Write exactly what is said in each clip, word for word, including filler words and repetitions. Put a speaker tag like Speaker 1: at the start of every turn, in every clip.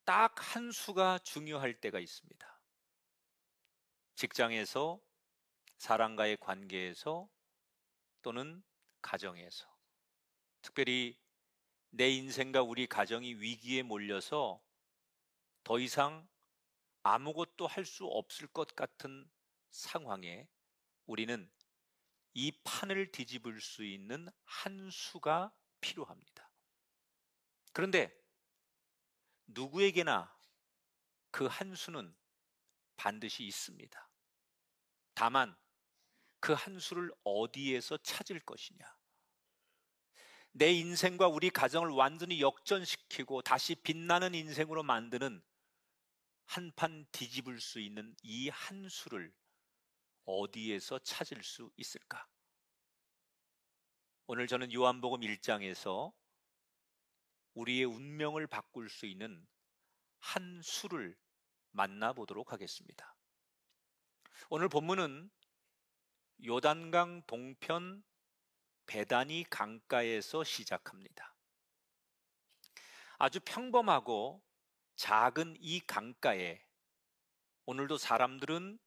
Speaker 1: 딱 한 수가 중요할 때가 있습니다. 직장에서, 사람과의 관계에서, 또는 가정에서. 특별히 내 인생과 우리 가정이 위기에 몰려서 더 이상 아무것도 할 수 없을 것 같은 상황에 우리는 이 판을 뒤집을 수 있는 한 수가 필요합니다. 그런데 누구에게나 그 한 수는 반드시 있습니다. 다만 그 한 수를 어디에서 찾을 것이냐. 내 인생과 우리 가정을 완전히 역전시키고 다시 빛나는 인생으로 만드는 한판 뒤집을 수 있는 이 한 수를 어디에서 찾을 수 있을까? 오늘 저는 요한복음 일 장에서 우리의 운명을 바꿀 수 있는 한 수를 만나보도록 하겠습니다. 오늘 본문은 요단강 동편 베다니 강가에서 시작합니다. 아주 평범하고 작은 이 강가에 오늘도 사람들은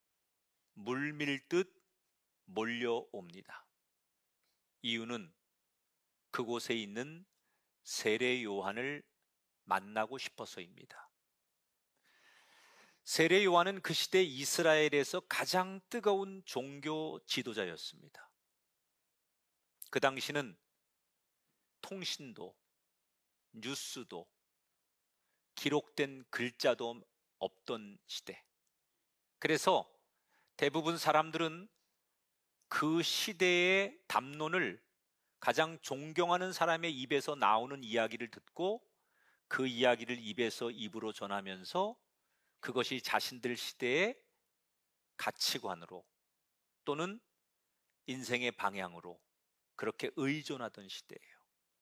Speaker 1: 물밀듯 몰려옵니다. 이유는 그곳에 있는 세례 요한을 만나고 싶어서입니다. 세례 요한은 그 시대 이스라엘에서 가장 뜨거운 종교 지도자였습니다. 그 당시는 통신도, 뉴스도, 기록된 글자도 없던 시대. 그래서 대부분 사람들은 그 시대의 담론을 가장 존경하는 사람의 입에서 나오는 이야기를 듣고 그 이야기를 입에서 입으로 전하면서 그것이 자신들 시대의 가치관으로 또는 인생의 방향으로 그렇게 의존하던 시대예요.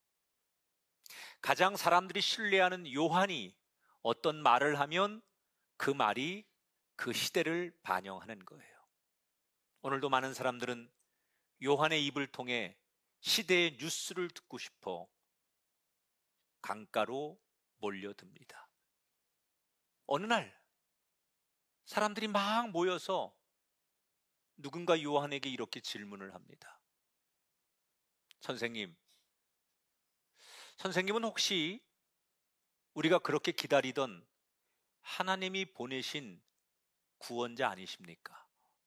Speaker 1: 가장 사람들이 신뢰하는 요한이 어떤 말을 하면 그 말이 그 시대를 반영하는 거예요. 오늘도 많은 사람들은 요한의 입을 통해 시대의 뉴스를 듣고 싶어 강가로 몰려듭니다. 어느 날 사람들이 막 모여서 누군가 요한에게 이렇게 질문을 합니다. 선생님, 선생님은 혹시 우리가 그렇게 기다리던 하나님이 보내신 구원자 아니십니까?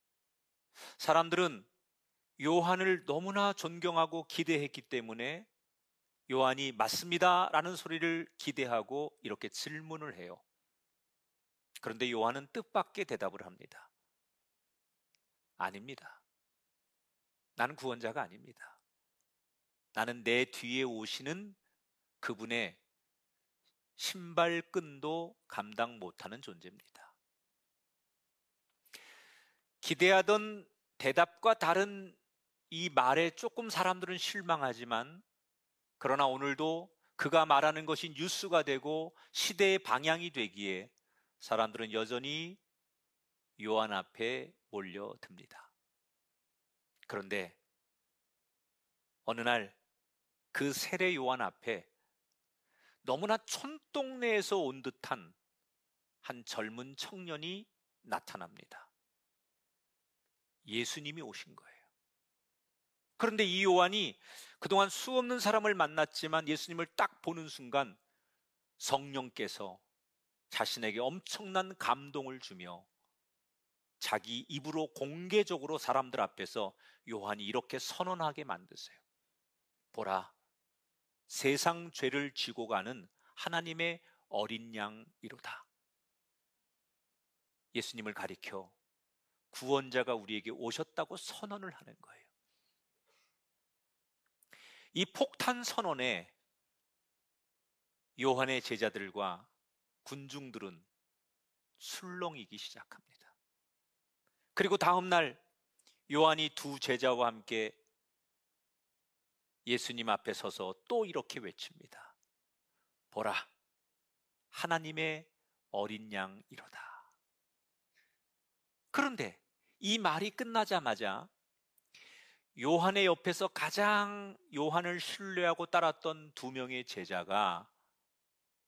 Speaker 1: 사람들은 요한을 너무나 존경하고 기대했기 때문에 요한이 맞습니다 라는 소리를 기대하고 이렇게 질문을 해요. 그런데 요한은 뜻밖의 대답을 합니다. 아닙니다. 나는 구원자가 아닙니다. 나는 내 뒤에 오시는 그분의 신발끈도 감당 못하는 존재입니다. 기대하던 대답과 다른 이 말에 조금 사람들은 실망하지만 그러나 오늘도 그가 말하는 것이 뉴스가 되고 시대의 방향이 되기에 사람들은 여전히 요한 앞에 몰려듭니다. 그런데 어느 날 그 세례 요한 앞에 너무나 촌동네에서 온 듯한 한 젊은 청년이 나타납니다. 예수님이 오신 거예요. 그런데 이 요한이 그동안 수없는 사람을 만났지만 예수님을 딱 보는 순간 성령께서 자신에게 엄청난 감동을 주며 자기 입으로 공개적으로 사람들 앞에서 요한이 이렇게 선언하게 만드세요. 보라, 세상 죄를 지고 가는 하나님의 어린 양이로다. 예수님을 가리켜 구원자가 우리에게 오셨다고 선언을 하는 거예요. 이 폭탄 선언에 요한의 제자들과 군중들은 술렁이기 시작합니다. 그리고 다음 날 요한이 두 제자와 함께 예수님 앞에 서서 또 이렇게 외칩니다. 보라, 하나님의 어린 양이로다. 그런데 이 말이 끝나자마자 요한의 옆에서 가장 요한을 신뢰하고 따랐던 두 명의 제자가